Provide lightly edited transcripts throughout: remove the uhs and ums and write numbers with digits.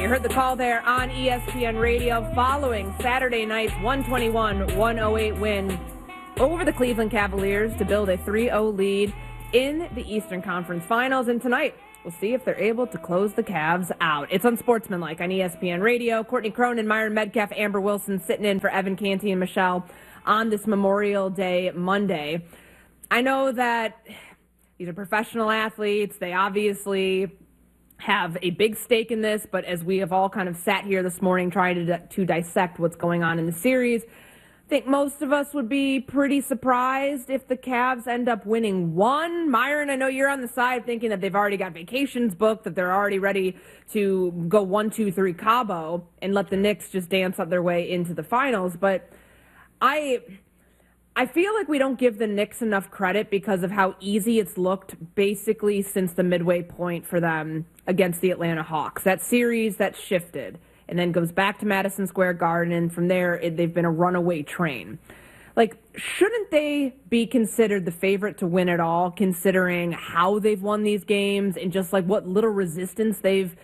You heard the call there on ESPN Radio following Saturday night's 121-108 win over the Cleveland Cavaliers to build a 3-0 lead in the Eastern Conference Finals. And tonight, we'll see if they're able to close the Cavs out. It's Unsportsmanlike on ESPN Radio. Courtney Cronin, Myron Medcalf, Amber Wilson sitting in for Evan Canty and Michelle on this Memorial Day Monday. I know that these are professional athletes. They obviously have a big stake in this, but as we have all kind of sat here this morning trying to dissect what's going on in the series, I think most of us would be pretty surprised if the Cavs end up winning one. Myron, I know you're on the side thinking that they've already got vacations booked, that they're already ready to go 1, 2, 3 Cabo and let the Knicks just dance up their way into the finals. But I feel like we don't give the Knicks enough credit because of how easy it's looked basically since the midway point for them against the Atlanta Hawks. That series that shifted and then goes back to Madison Square Garden, and from there they've been a runaway train. Like, shouldn't they be considered the favorite to win it all, considering how they've won these games and just like what little resistance they've,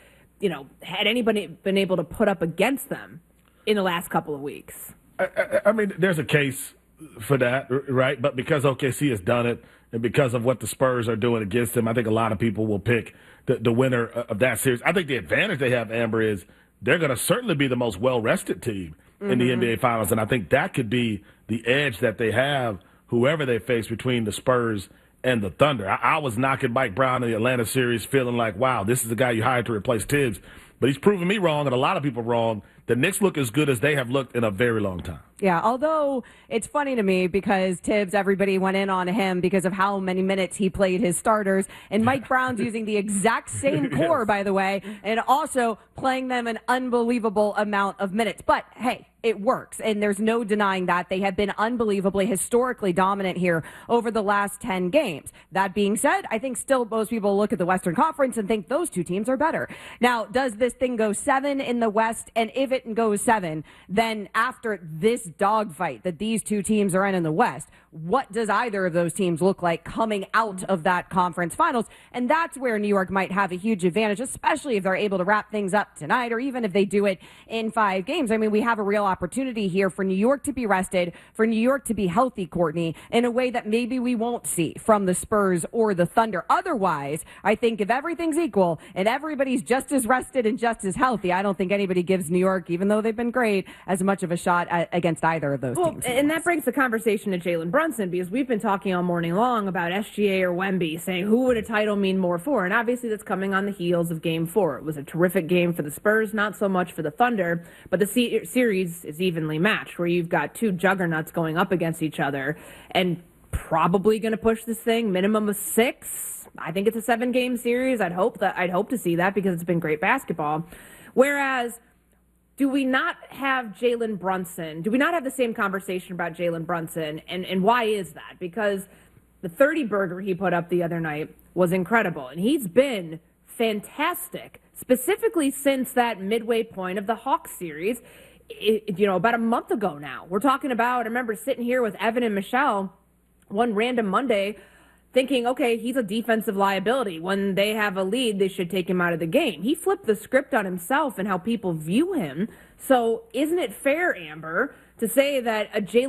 had anybody been able to put up against them in the last couple of weeks? I mean, there's a case for that, right? But because OKC has done it and because of what the Spurs are doing against them, I think a lot of people will pick the winner of that series. I think the advantage they have, Amber, is they're going to certainly be the most well-rested team in the NBA Finals, and I think that could be the edge that they have, whoever they face between the Spurs and the Thunder. I was knocking Mike Brown in the Atlanta series feeling like, wow, this is the guy you hired to replace Tibbs. But he's proven me wrong and a lot of people wrong. The Knicks look as good as they have looked in a very long time. Yeah, although it's funny to me because Tibbs, everybody went in on him because of how many minutes he played his starters. And Mike Brown's using the exact same core, by the way, and also playing them an unbelievable amount of minutes. But, hey, it works, and there's no denying that. They have been unbelievably, historically dominant here over the last 10 games. That being said, I think still most people look at the Western Conference and think those two teams are better. Now, does this thing go 7 in the West? And if it goes 7, then after this dogfight that these two teams are in the West, what does either of those teams look like coming out of that conference finals? And that's where New York might have a huge advantage, especially if they're able to wrap things up tonight, or even if they do it in 5 games. I mean, we have a real opportunity here for New York to be rested, for New York to be healthy, Courtney, in a way that maybe we won't see from the Spurs or the Thunder. Otherwise, I think if everything's equal and everybody's just as rested and just as healthy, I don't think anybody gives New York, even though they've been great, as much of a shot against either of those teams. And that brings the conversation to Jalen Brunson, because we've been talking all morning long about SGA or Wemby, saying who would a title mean more for? And obviously that's coming on the heels of Game 4. It was a terrific game for the Spurs, not so much for the Thunder, but the series is evenly matched, where you've got two juggernauts going up against each other and probably going to push this thing minimum of 6. I think it's a 7-game series. I'd hope to see that because it's been great basketball. Whereas, do we not have Jalen Brunson? Do we not have the same conversation about Jalen Brunson? And why is that? Because the 30 burger he put up the other night was incredible. And he's been fantastic, specifically since that midway point of the Hawks series, about a month ago now. We're talking about, I remember sitting here with Evan and Michelle one random Monday thinking, okay, he's a defensive liability. When they have a lead, they should take him out of the game. He flipped the script on himself and how people view him. So isn't it fair, Amber, to say that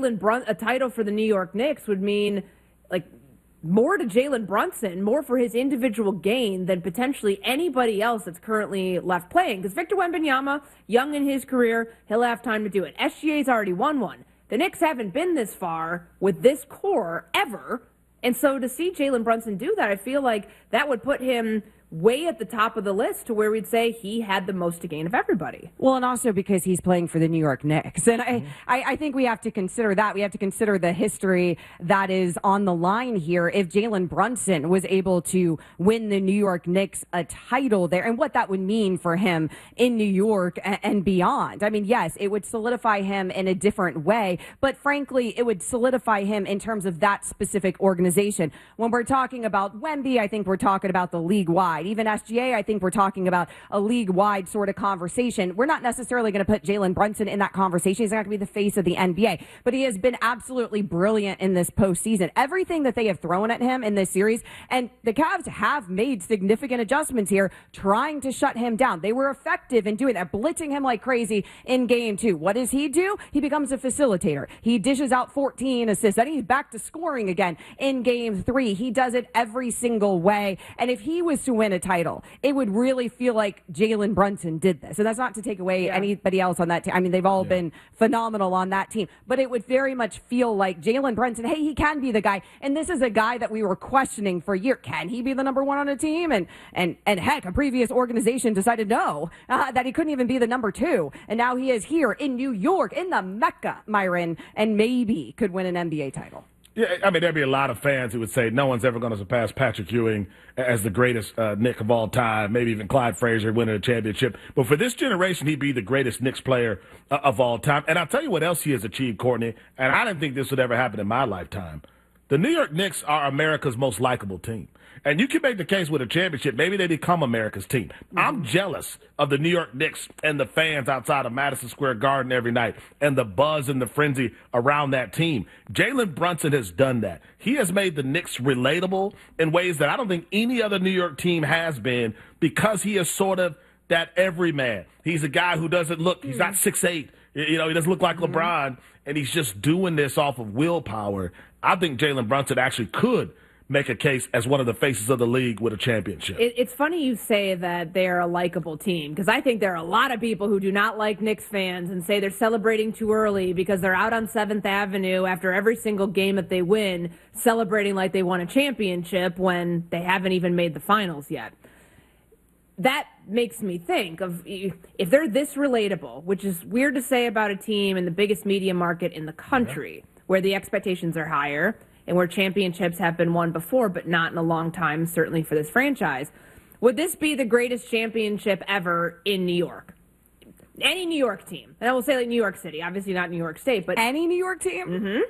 a title for the New York Knicks would mean like more to Jalen Brunson, more for his individual gain than potentially anybody else that's currently left playing? Because Victor Wembanyama, young in his career, he'll have time to do it. SGA's already won one. The Knicks haven't been this far with this core ever. And so to see Jalen Brunson do that, I feel like that would put him way at the top of the list to where we'd say he had the most to gain of everybody. Well, and also because he's playing for the New York Knicks. And I think we have to consider that. We have to consider the history that is on the line here. If Jalen Brunson was able to win the New York Knicks a title there, and what that would mean for him in New York and beyond. I mean, yes, it would solidify him in a different way, but frankly, it would solidify him in terms of that specific organization. When we're talking about Wemby, I think we're talking about the league-wide. league-wide. Even SGA, I think we're talking about a league-wide sort of conversation. We're not necessarily going to put Jalen Brunson in that conversation. He's not going to be the face of the NBA, but he has been absolutely brilliant in this postseason. Everything that they have thrown at him in this series, and the Cavs have made significant adjustments here, trying to shut him down. They were effective in doing that, blitzing him like crazy in game 2. What does he do? He becomes a facilitator. He dishes out 14 assists. Then he's back to scoring again in game 3. He does it every single way. And if he was to win a title, it would really feel like Jalen Brunson did this. And that's not to take away anybody else on that team. I mean, they've all been phenomenal on that team. But it would very much feel like Jalen Brunson, hey, he can be the guy. And this is a guy that we were questioning for a year. Can he be the number 1 on a team? And heck, a previous organization decided no, that he couldn't even be the number 2. And now he is here in New York, in the Mecca, Myron, and maybe could win an NBA title. Yeah, I mean, there'd be a lot of fans who would say no one's ever going to surpass Patrick Ewing as the greatest Knick of all time, maybe even Clyde Frazier winning a championship. But for this generation, he'd be the greatest Knicks player of all time. And I'll tell you what else he has achieved, Courtney, and I didn't think this would ever happen in my lifetime. The New York Knicks are America's most likable team. And you can make the case with a championship, maybe they become America's team. I'm jealous of the New York Knicks and the fans outside of Madison Square Garden every night and the buzz and the frenzy around that team. Jalen Brunson has done that. He has made the Knicks relatable in ways that I don't think any other New York team has been, because he is sort of that everyman. He's a guy who doesn't look, he's not 6'8". You know, he doesn't look like LeBron, and he's just doing this off of willpower. I think Jalen Brunson actually could make a case as one of the faces of the league with a championship. It's funny you say that they're a likable team, because I think there are a lot of people who do not like Knicks fans and say they're celebrating too early because they're out on 7th Avenue after every single game that they win, celebrating like they won a championship when they haven't even made the finals yet. That makes me think of, if they're this relatable, which is weird to say about a team in the biggest media market in the country, where the expectations are higher, and where championships have been won before, but not in a long time, certainly for this franchise. Would this be the greatest championship ever in New York? Any New York team. And I will say like New York City, obviously not New York State, but any New York team?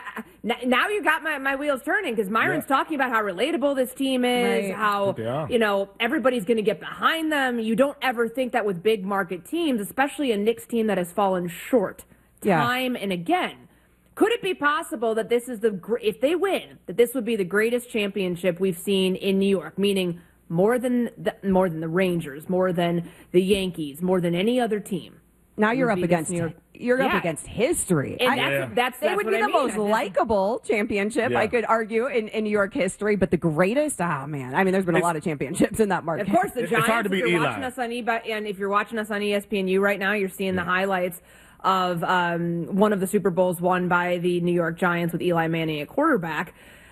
Now you got my wheels turning, because Myron's talking about how relatable this team is, how, everybody's going to get behind them. You don't ever think that with big market teams, especially a Knicks team that has fallen short time and again. Could it be possible that this is if they win, that this would be the greatest championship we've seen in New York, meaning more than the Rangers, more than the Yankees, more than any other team? Now you're up against up against history. And that's they would be the most likable championship, I could argue, in New York history, but the greatest, oh man. I mean, there's been a lot of championships in that market. Of course, the Giants. It's hard to beat Eli. Watching us on and if you're watching us on ESPNU right now, you're seeing the highlights of one of the Super Bowls won by the New York Giants with Eli Manning at quarterback.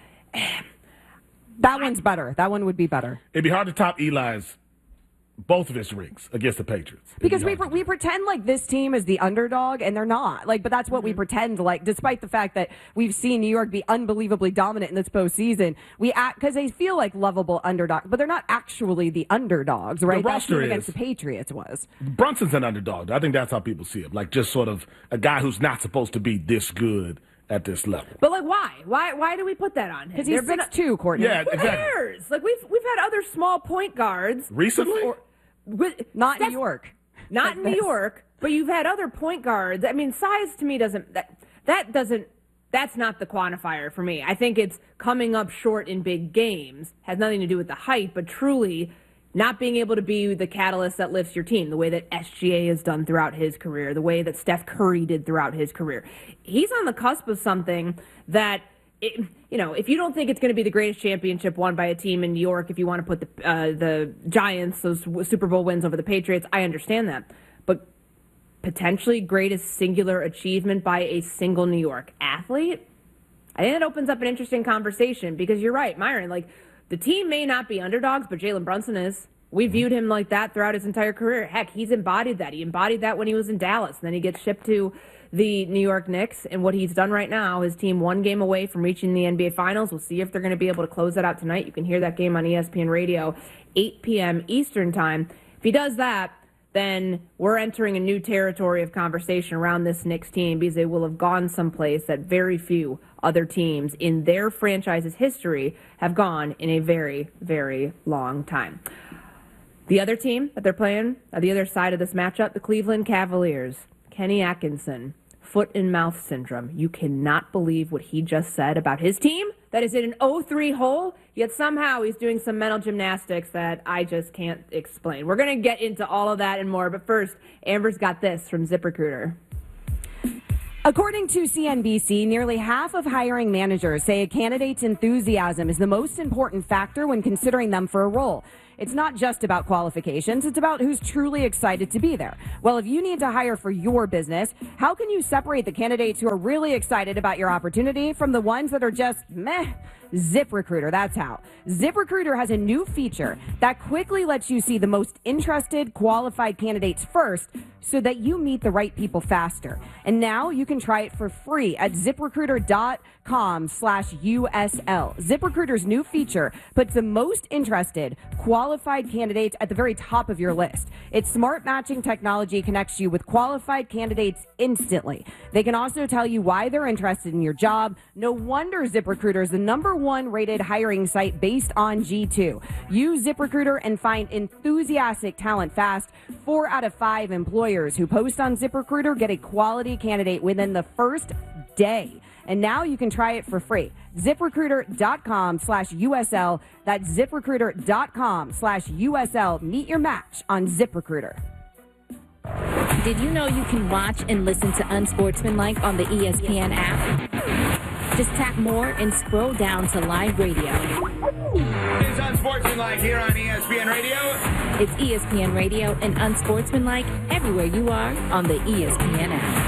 That one's better. That one would be better. It'd be hard to top Eli's both of his rings against the Patriots. Because we pretend like this team is the underdog, and they're not. But that's what we pretend like, despite the fact that we've seen New York be unbelievably dominant in this postseason. We act because they feel like lovable underdogs, but they're not actually the underdogs, right? The roster that team against the Patriots was. Brunson's an underdog. I think that's how people see him. Like, just sort of a guy who's not supposed to be this good at this level. But why? Why do we put that on him? Because he's 6'2", Courtney. Yeah, Who cares? We've had other small point guards recently. Not in New York. Not in New York, but you've had other point guards. I mean, size to me doesn't. That's not the quantifier for me. I think it's coming up short in big games. Has nothing to do with the height, but truly not being able to be the catalyst that lifts your team, the way that SGA has done throughout his career, the way that Steph Curry did throughout his career. He's on the cusp of something that, if you don't think it's going to be the greatest championship won by a team in New York, if you want to put the Giants, those Super Bowl wins over the Patriots, I understand that. But potentially greatest singular achievement by a single New York athlete, I think it opens up an interesting conversation, because you're right, Myron, the team may not be underdogs, but Jalen Brunson is. We viewed him like that throughout his entire career. Heck, he's embodied that. He embodied that when he was in Dallas. And then he gets shipped to the New York Knicks. And what he's done right now, his team one game away from reaching the NBA Finals. We'll see if they're going to be able to close that out tonight. You can hear that game on ESPN Radio, 8 p.m. Eastern Time. If he does that, then we're entering a new territory of conversation around this Knicks team because they will have gone someplace that very few other teams in their franchise's history have gone in a very, very long time. The other team that they're playing, on the other side of this matchup, the Cleveland Cavaliers. Kenny Atkinson, foot and mouth syndrome. You cannot believe what he just said about his team that is in an 0-3 hole, yet somehow he's doing some mental gymnastics that I just can't explain. We're going to get into all of that and more, but first, Amber's got this from ZipRecruiter. According to CNBC, nearly half of hiring managers say a candidate's enthusiasm is the most important factor when considering them for a role. It's not just about qualifications, it's about who's truly excited to be there. Well, if you need to hire for your business, how can you separate the candidates who are really excited about your opportunity from the ones that are just meh? ZipRecruiter, that's how. ZipRecruiter has a new feature that quickly lets you see the most interested, qualified candidates first so that you meet the right people faster. And now you can try it for free at ZipRecruiter.com/USL. ZipRecruiter's new feature puts the most interested, qualified candidates at the very top of your list. Its smart matching technology connects you with qualified candidates instantly. They can also tell you why they're interested in your job. No wonder ZipRecruiter is the #1 rated hiring site based on G2. Use ZipRecruiter and find enthusiastic talent fast. 4 out of 5 employers who post on ZipRecruiter get a quality candidate within the first day. And now you can try it for free. ZipRecruiter.com/USL. That's ZipRecruiter.com/USL. Meet your match on ZipRecruiter. Did you know you can watch and listen to Unsportsmanlike on the ESPN app? Just tap more and scroll down to live radio. It's Unsportsmanlike here on ESPN Radio. It's ESPN Radio and Unsportsmanlike everywhere you are on the ESPN app.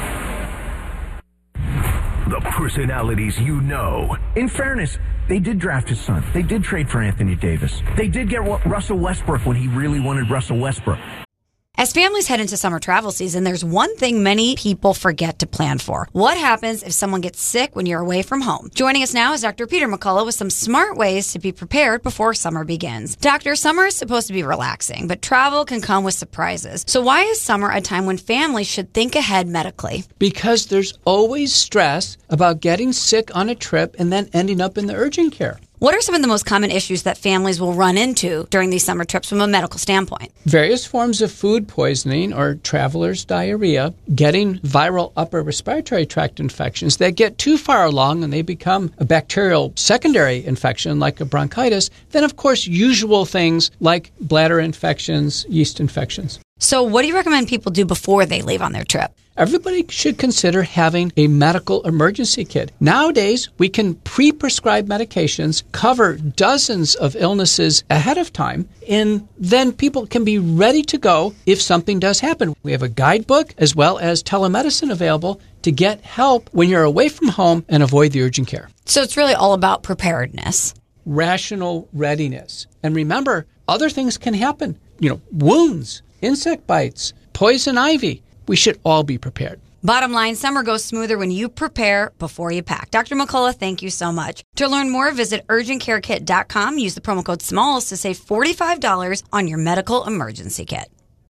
The personalities you know. In fairness, they did draft his son. They did trade for Anthony Davis. They did get Russell Westbrook when he really wanted Russell Westbrook. As families head into summer travel season, there's one thing many people forget to plan for. What happens if someone gets sick when you're away from home? Joining us now is Dr. Peter McCullough with some smart ways to be prepared before summer begins. Doctor, summer is supposed to be relaxing, but travel can come with surprises. So why is summer a time when families should think ahead medically? Because there's always stress about getting sick on a trip and then ending up in the urgent care. What are some of the most common issues that families will run into during these summer trips from a medical standpoint? Various forms of food poisoning or traveler's diarrhea, getting viral upper respiratory tract infections that get too far along and they become a bacterial secondary infection like a bronchitis. Then, of course, usual things like bladder infections, yeast infections. So what do you recommend people do before they leave on their trip? Everybody should consider having a medical emergency kit. Nowadays, we can pre-prescribe medications, cover dozens of illnesses ahead of time, and then people can be ready to go if something does happen. We have a guidebook as well as telemedicine available to get help when you're away from home and avoid the urgent care. So it's really all about preparedness. Rational readiness. And remember, other things can happen. Wounds, insect bites, poison ivy. We should all be prepared. Bottom line, summer goes smoother when you prepare before you pack. Dr. McCullough, thank you so much. To learn more, visit UrgentCareKit.com. Use the promo code SMALLS to save $45 on your medical emergency kit.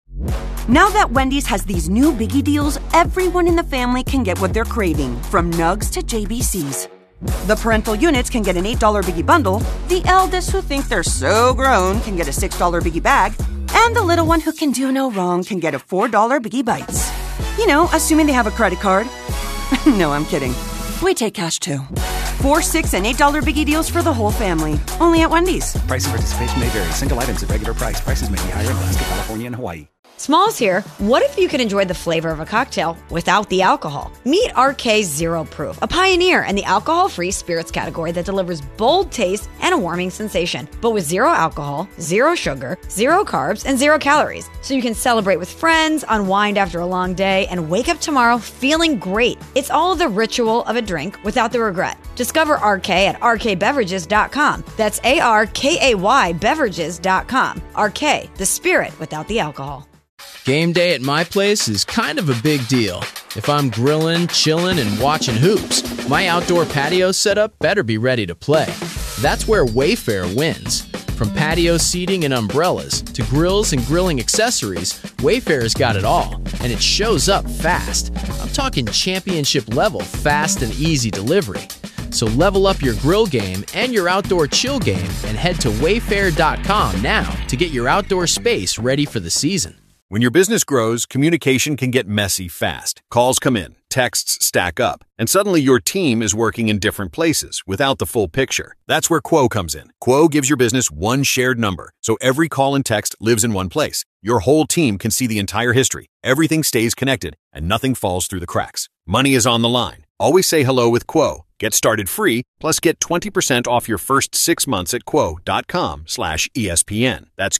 Now that Wendy's has these new biggie deals, everyone in the family can get what they're craving, from nugs to JBCs. The parental units can get an $8 biggie bundle, the eldest who think they're so grown can get a $6 biggie bag, and the little one who can do no wrong can get a $4 Biggie Bites. Assuming they have a credit card. No, I'm kidding. We take cash too. 4, $6, and $8 Biggie deals for the whole family. Only at Wendy's. Price and participation may vary. Single items at regular price. Prices may be higher in Alaska, California, and Hawaii. Smalls here. What if you could enjoy the flavor of a cocktail without the alcohol? Meet RK Zero Proof, a pioneer in the alcohol-free spirits category that delivers bold taste and a warming sensation, but with zero alcohol, zero sugar, zero carbs, and 0 calories. So you can celebrate with friends, unwind after a long day, and wake up tomorrow feeling great. It's all the ritual of a drink without the regret. Discover RK at rkbeverages.com. That's ARKAY beverages.com. RK, the spirit without the alcohol. Game day at my place is kind of a big deal. If I'm grilling, chilling, and watching hoops, my outdoor patio setup better be ready to play. That's where Wayfair wins. From patio seating and umbrellas to grills and grilling accessories, Wayfair's got it all, and it shows up fast. I'm talking championship level fast and easy delivery. So level up your grill game and your outdoor chill game and head to wayfair.com now to get your outdoor space ready for the season. When your business grows, communication can get messy fast. Calls come in, texts stack up, and suddenly your team is working in different places without the full picture. That's where Quo comes in. Quo gives your business one shared number, so every call and text lives in one place. Your whole team can see the entire history. Everything stays connected, and nothing falls through the cracks. Money is on the line. Always say hello with Quo. Get started free, plus get 20% off your first 6 months at quo.com/ESPN. That's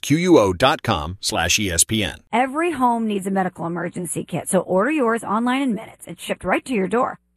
QUO.com/ESPN. Every home needs a medical emergency kit, so order yours online in minutes. It's shipped right to your door.